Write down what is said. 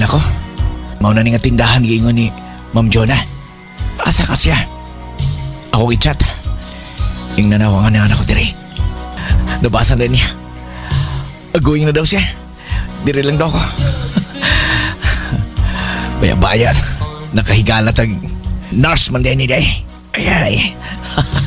Nako, mauna ni nga tindahan giingon ni Ma'am Jonah. Asa ka siya? Ako i-chat. Yung nanawangan na anak ko diri. Nabasa na niya. Aguing na daw siya. Diri lang daw ko. Baya-bayan. Nakahigala tag nurse man din ni day. Ay.